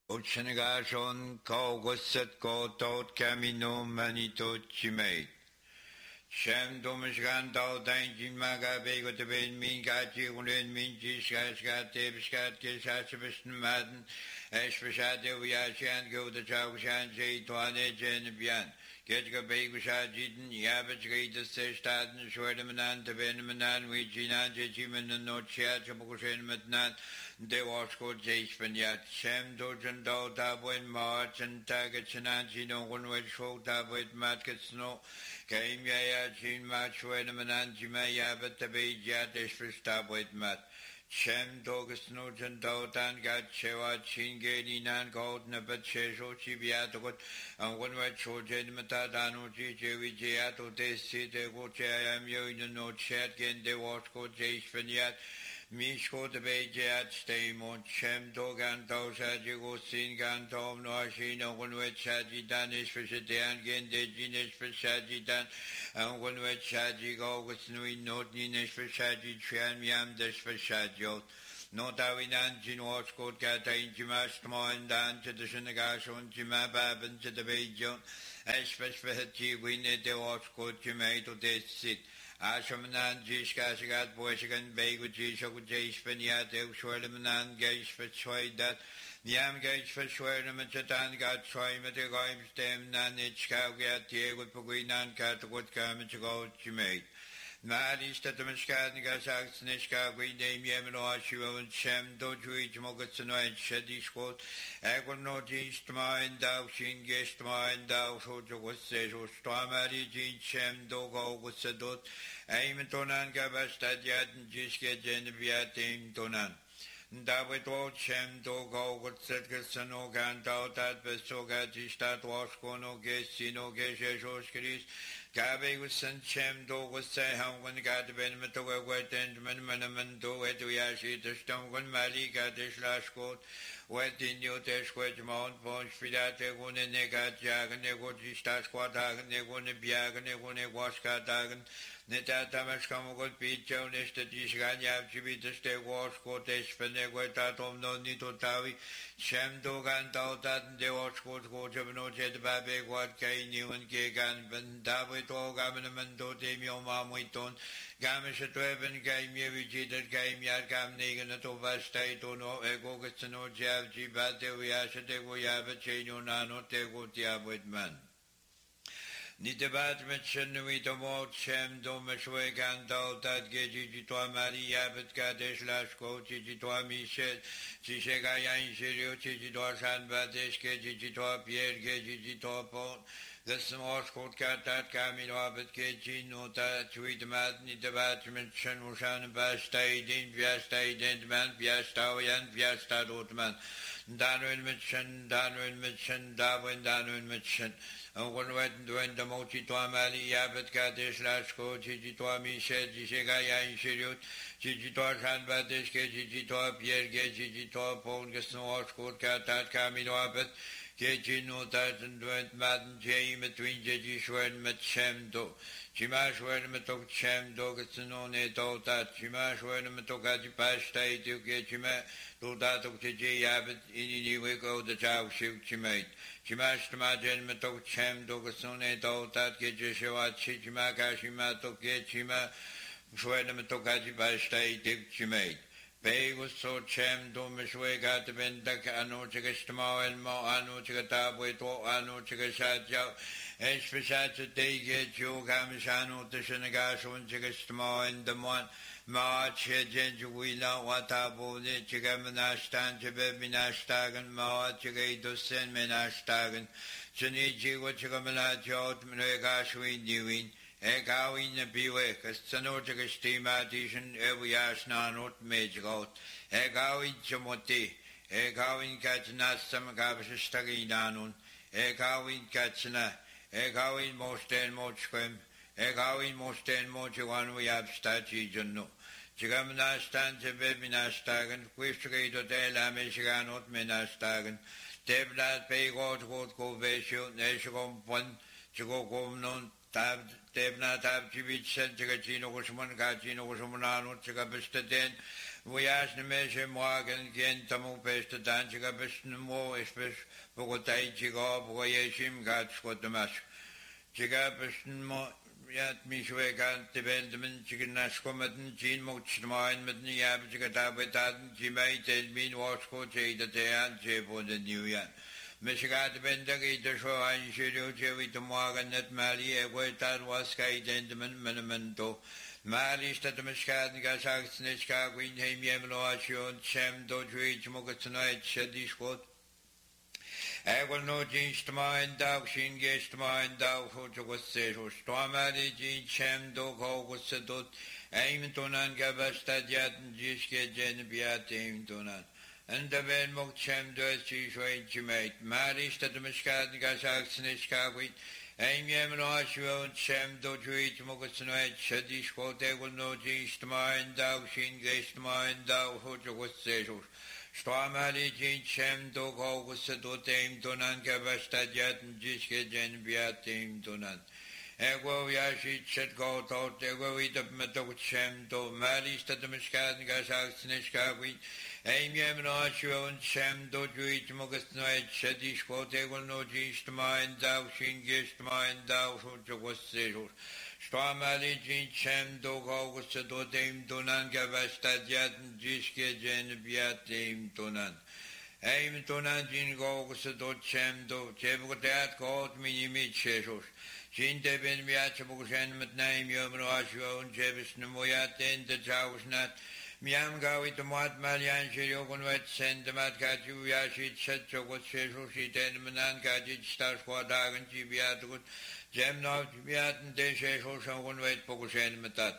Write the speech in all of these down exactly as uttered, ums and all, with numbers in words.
Utsenegashon Kaugusset Kotot Camino Manito Chimate. Shem Domishgan Dao Danjin Maga Bego to Ben Mingachi Ulen Minji Skaskat Tebskat Kisashabishan Madden Eshvashade Uyashi and go the Chaushan Jay Tuane Genebian. Getga Begushajidan Yabach Gata Sestaden Shwedamanan to Benamanan Wijinan Jiman and no Chia Chabukushin Matnan De Wasko Jayspanyat Shem Dojan Dao Tabo in March and Tagachananchi no one way show Tabo at Matkats no came Yachin Match Wedamanan Jimaya but the Bejat Eshfish Tabo at Mat. Shem Dogus Nojan Dautan got Chewa Chingedi Nan Gold Nabat Chesho Chibiatot and one way Chojan Matadano Jewi Jato de Site Gocham Yo no chat gen de Wasko Jayspanyat Mishko the Bejat Stamon Shem Dogan Dosa Jigo Singan Tom Noashino one way Chaji Danish for Shadian gen de Genish for Shajidan and one way Chaji Gogus Nui Not Ninish for Shaji Trian Yam Dish for Shaji. No Dawinan Jinwash Court Gata in Jimash Moin Dan to the Shinagashon Jimabab to the Bejon, Ashpesh for Hachi Winnie de Wash Court Jimay to this sit. Ashamanan Jishkashagat Boyshagan Begu Jishok Jash Peniat, Shwedamanan Gage for Choi that Yam Gage for Shwedam and Chatan got Choi Metagoim Stem Nanich Gat Diego Puginan Katakut Kamichago Jimay. Maris that the Mashkaniga Sax Nishka, we name Yemino Shiva and Shem Doju Mogotsuno and Shedishkot, Agono Jinstma and Dao Shin Gestma and Dao Shojo was Sejo, Stamari Jin Shem Dogo was Sedot, Aimtonan Gabastadiat and Jiske Geneviatim Tonan. David Shem Dogo would set Sano Gantao that Besoga Jistat Washkono Gesino Gesho Skris. Gabe was sent Shem Do was say how when God Ben Metoga wet and Manamanaman do it to Yashi the Stone Mali got the slash coat, wet in your test wedge mount, Ponch Filate, one nega jag, nego Jistat Quatag, nego Nebiag, nego Newaska Dagan, Netatamas Kamogot Picho, Nesta Jishganya, Chibita Stay Wash Coat, Espeneguetatom no Nito Tavi, Shem Dogan Tautat, the Wash Coat, Coach of no Jet Babe, what Kay New and Gagan, Ben David. Gamanamando Demio Mamuiton, Gamish to Evan Game Yevijited Game Yargam Negan to Vastai to no Egogano Jav Jibate Viasha de Goyava Cheno Nano Tego Diabwit Man. Nitabat Mechenui to Mot Shem Domashwe Gandal that Geji to Maria Betkadesh Lashko, Chijitoa Michel, Chishegaya Shirio, Chijitosan Badesh, Gejito Pierre, Gejito Pon. The small court cat that Camino Abbott Keji Nota Tweet Matni the Batman Shanushan Bastaidin Viastaidin Man Viastawian Viasta Dotman Danwin Mitchen Danwin Mitchen Darwin Danwin Mitchen and one went doing the Mochi to Amali Abbott Kadish Lashko Chijitoa Michel Jishegaya in Shirut Chijitoa Shan Badish Kejito Pierre Gejito Pon Gasno court cat that Camino Abbott Keji Nota and went Madden Jay between Jejishwer and Metchemdo. Chimashwer and Metok Chemdo, Gatsunone Tota, Chimashwer and Metokaji Pashta, to get Chima, to that of Tiji Abbott, in the go the Chow Shiv Chimate. Chimash Majan Metok Chemdo, Gatsune Tota, Gejishua, Chichimaka, to get Chima, Shwer and Metokaji Pashta, to Chimate. Pay was so chem do mishwe got the bendak anu chigastamo and mo anu chigatabwe to anu chigashajo, Espishach they get you Gamishano to Shenagashun chigastamo and the one March Jenjuila Watabo, the Chigamanashtan, Chibeminashtagan, Ma Chigado Sen Menashtagan, Cheniji, what Chigamanajot, Mregashwin doing. Egawin the Biwek, a Sanojaga steam addition, Eviashna not Majgot, Egawin Jamoti, Egawin Katna, some Gavish Staginanun, Egawin Katsna, Egawin Mosten Mochquem, Egawin Mosten Mochuan, we have Stachi Jano. Chigamanastan, Jebinashtagan, Quishtrito de la Michiganot Menastagan, Teblat Paygot, Got Goveshu, Neshagom Pun, Chigogom Tab Debna Tab Chivich, Chigachino, Gusman, Gachino, Gusmanano, Chigabista Den, voyage ne me je morgen gen tamu beste danchiga besten mo es bes bogotai chiga boyeshim gat skotomas chiga besten mo yat mi shwe gan te bendemen chignash komaten chin mo chmain mit ni yab chiga tabetan chimai tel min wasko cheida te an che bon de new Michigan bendagi de show an shiru chewi to morgen net mali e goitar was kai dendemen menamento Mali staat de Michigan gasagt niska gwin heim yemlo ashon chem do juich mogatnait shadishkot Egal no jinst mein dag shin gest mein dag ho jogose ho stomali jin chem do gogos dot aim tonan gabastadiat jiske jen biat aim tonan En de ben mocht chem dus chi shoin mate. Mali staat de Michigan gasagt niska gwin Eim yemlo ashon chem do juich mogatnait shadishkot egal no jinst mein dag shin gest mein dag ho jogose ho Stomali jin chem do gogus do teim donan gabastadiat jiske jen biat teim donan. Ego yashi chet go tot ego with the metal chem do mali stat the Michigan gasagt niska gwin Eim yemlo ashon chem do juich mogatnait shadishkot egal no jinst mein dag shin gest mein dag ho jogose ho Stomali jin chem do gogus do teim donan gabastadiat jiske jen biat teim donan. Eim donan jin gogus do chem do chebugat got minimi chesos. Jin de ben biat chebugsen mit naim yomro ashon chebis nemoyat in de jausnat. Miam gawit de mat malian shiriogun wet send de mat gaju yashi chet jogot chesos iten menan gajit stas quadagan jibiat gut. Jem nou biaten de chesos on wet pogushen metat.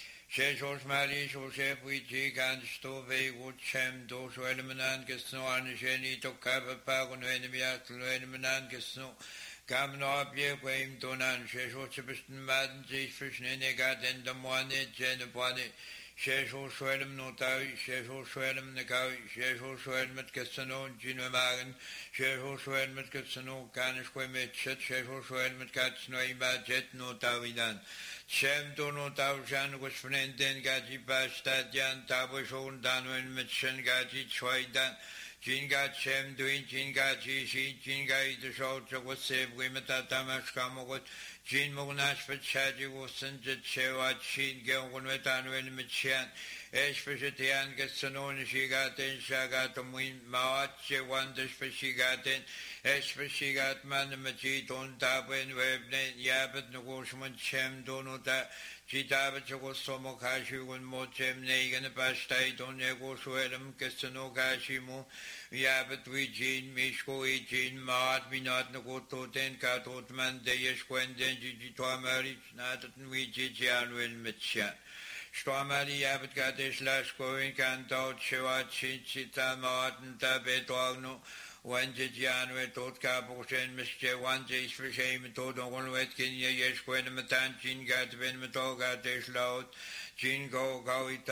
Chesos mali so chef we ji gan sto ve gut chem do so elemenan gesno an sheni to kaba pagun wen biat len menan gesno kam no bie weim donan chesos chebsten maden sich fischen negaten de morne jene bone chesos soelem no tau chesos soelem ne gau chesos soelem mit gesno jinu magen chesos soelem mit gesno kan ich koi mit chet chesos soelem mit gats no ima jet no tawidan Chem do no taujan was frenden gaji bastadian tabo schon dan wen mit chen gaji choidan jinga chem doin jinga ji shi jinga ide shot was se with tamash kamogot jin mognash fchaji wosen je chewa chin ge on wetan wen mit chen es fshetian gesnon shigaten shagat muin maat che wandes fshigaten es fshigat man mit ton taben webnen yabet nogoshman chem donuta Jitabe chogosomo kashigun mo chem negen pastai don ego suelem kesno kashimu yabet wijin mishko ijin maat minat nogoto ten katot man de yeshkwenden jitwamari natat wijin wen mitcha Stomali yabet gadesh lashko in kantot shewachin chita maat tabetogno Wanje Janwe tot Kaposhen Miske Wanje is for shame to the one wet Kenya yes when the matan chin gat when metoga dish loud chin go go it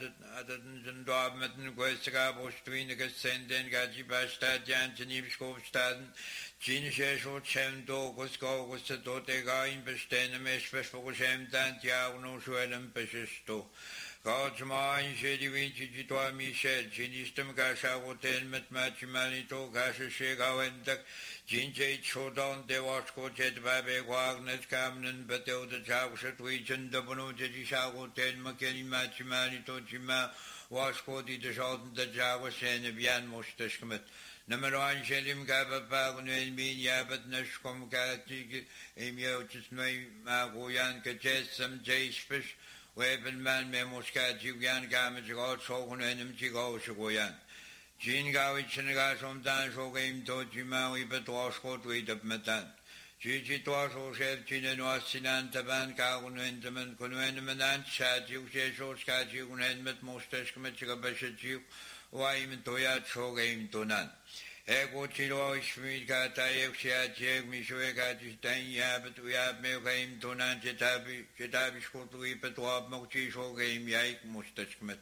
and dog mitten Gwesaka between the Senden Gaji Basta Jan Chinibskopstaden Chin Shesho Chem do was go was the dotega in Besten mesh for Shem Dan Tiano Shuelem Peshisto. God's mind, Shady Vinci, Jitwa Michel, Chinistum Gasha, Hotel, Matmachimanito, Gasha Shega, and the Jinjay Chodon, De Wasco, Jet Babe, Wagner, Camden, Batel, the Chowshat, Region, the Bono, Jedisha, Hotel, McKenny, Machimanito, Jima, Wasco, the Shot, the Java, Sen, Bian Mostashkamet. Number one, Shelim Gaba Pagun, and Bin Yabat Nashkom Gatig, Emio, Chismay, Magoyan, Kajet, some Jays Fish. Weapon man memoska Jugan Gamage God Shogun and Jigo Shogoyan. Jin Gawich and Gasom Dan Shogame to Jimawi but was caught with the Matan. Gigi Twaso Chef Chin and Wasinan Taban Kagun and the Man Kunwanaman Chat, you say so Skaju and Met Mostash Kamachiga Bashaju, why Toya Shogame to none. Ego Chilo Shmika Tayek Jeg Mishueka Jistan Yabet we have milk game to Nanjetabi, Jetabi Skotu Petwab Mochi Show game Yaik Mustachmet.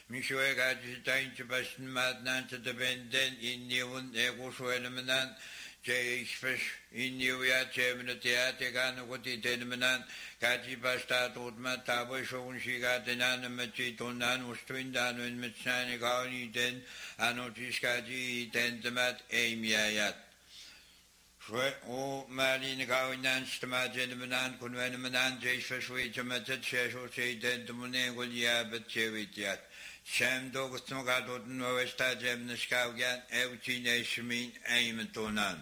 Mishueka Jistan Chibastan Mat Nanta the Benden in Neon Ego Swelemanan, Jeispes in Julia Chemnatia Teganaguti Tenmanan, Kaji Basta Totma Tabo Shon Shigatenan, Machitonan, Ustrindan, and Metsani Den, Anotiskaji, Tentamat, Amiayat. O Malin Gawinan, Stamajan, Kunvenaman, Jeispes, which a method Shesho Shaitan to Munegulia, but Chevitiat. Sham Dogus Nogatot Novesta Jemnaskagan, Evchine Shmin, Aimatonan.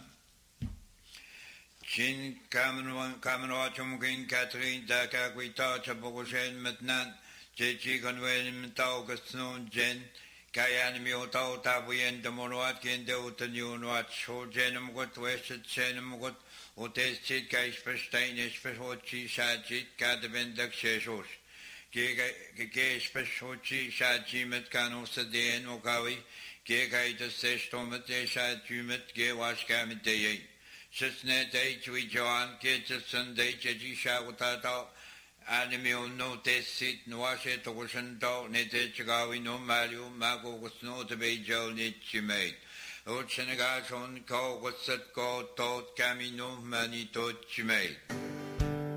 Chin Kamanwachum King Catherine Daka Quita Chabogoshen Metnan, Jechi Conwen Taugus Non Jen, Kayan Mioto Tabuyen the Monwatkin Deutanion Watch, Ho Jenum got Wested Senum got Otestit Kaispestein, Espesochi, Shachit, Katabendak Shesos. Ke Spesochi, Shachimet Canos de Nokawi, Ke Kaita Sestomet, Shachumet, Ge Washkamite. Sisnet H. We Joan, Kitchen Sunday, Jeji Shawatato, Animio no Tessit, Noashet, Oceanto, Nete Chagawi, no Mario, Mago was no to be Joe Nitchimate. Oceanagason, Ko, what's that called, Tot Camino, Manito Chimate.